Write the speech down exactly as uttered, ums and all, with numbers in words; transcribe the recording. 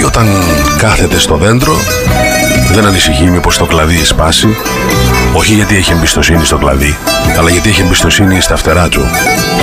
όταν κάθεται στο δέντρο δεν ανησυχεί μήπως το κλαδί σπάσει. Όχι γιατί έχει εμπιστοσύνη στο κλαδί, αλλά γιατί έχει εμπιστοσύνη στα φτερά του.